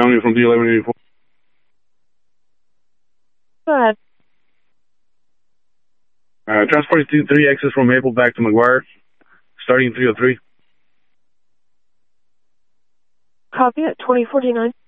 County from D1184. Go ahead. Transporting 3Xs from Maple back to McGuire, starting 303. Copy it, 2049.